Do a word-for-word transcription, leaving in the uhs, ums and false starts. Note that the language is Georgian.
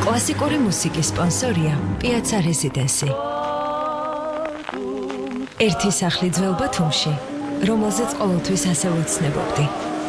კლასიკური მუსიკის სპონსორია პიაცა რეზიდენსი. ერთი სახლი ძველ ბათუმში, რომელზეც ყოველთვის ასე ვოცნებობდი.